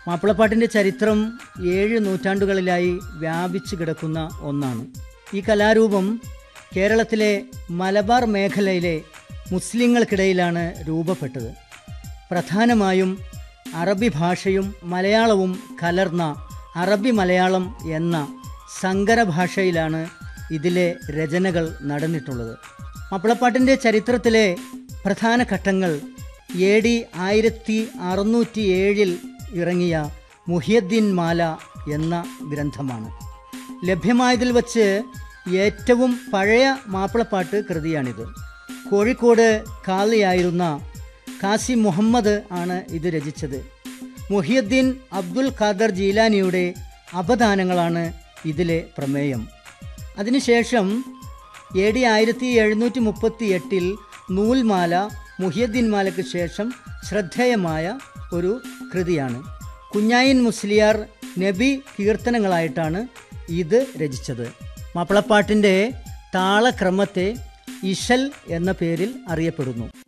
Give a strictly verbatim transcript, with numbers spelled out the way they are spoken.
മാപ്പിളപ്പാട്ടിൻ്റെ ചരിത്രം ഏഴ് നൂറ്റാണ്ടുകളിലായി വ്യാപിച്ചു കിടക്കുന്ന ഒന്നാണ്. ഈ കലാരൂപം കേരളത്തിലെ മലബാർ മേഖലയിലെ മുസ്ലിങ്ങൾക്കിടയിലാണ് രൂപപ്പെട്ടത്. പ്രധാനമായും അറബി ഭാഷയും മലയാളവും കലർന്ന അറബി മലയാളം എന്ന സങ്കര ഭാഷയിലാണ് ഇതിലെ രചനകൾ നടന്നിട്ടുള്ളത്. മാപ്പിളപ്പാട്ടിൻ്റെ ചരിത്രത്തിലെ പ്രധാന ഘട്ടങ്ങൾ എ ഡി ആയിരത്തി അറുന്നൂറ്റി ഏഴിൽ ഇറങ്ങിയ മുഹിയുദ്ദീൻ മാല എന്ന ഗ്രന്ഥമാണ്. ലഭ്യമായതിൽ വച്ച് ഏറ്റവും പഴയ മാപ്പിളപ്പാട്ട് കൃതിയാണിത്. കോഴിക്കോട് ഖാളിയായിരുന്ന കാസി മുഹമ്മദ് ആണ് ഇത് രചിച്ചത്. മുഹിയുദ്ദീൻ അബ്ദുൽ ഖാദർ ജീലാനിയുടെ അപദാനങ്ങളാണ് ഇതിലെ പ്രമേയം. അതിനുശേഷം എ ഡി ആയിരത്തി എഴുന്നൂറ്റി മുപ്പത്തി എട്ടിൽ നൂൽമാല മുഹിയുദ്ദീൻ മാലയ്ക്ക് ശേഷം ശ്രദ്ധേയമായ ഒരു കൃതിയാണ്. കുഞ്ഞായിൻ മുസ്ലിയാർ നബി കീർത്തനങ്ങളായിട്ടാണ് ഇത് രചിച്ചത്. മാപ്പിളപ്പാട്ടിൻ്റെ താളക്രമത്തെ ഇശൽ എന്ന പേരിൽ അറിയപ്പെടുന്നു.